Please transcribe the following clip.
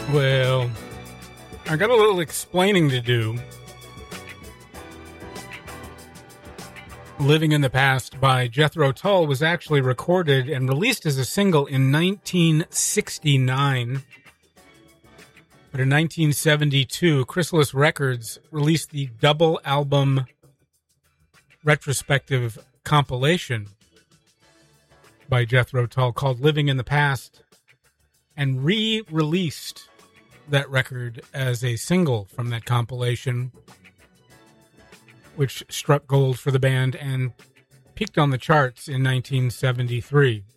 Well, I got a little explaining to do. Living in the Past by Jethro Tull was actually recorded and released as a single in 1969. But in 1972, Chrysalis Records released the double album retrospective compilation by Jethro Tull called Living in the Past, and re-released that record as a single from that compilation, which struck gold for the band and peaked on the charts in 1973.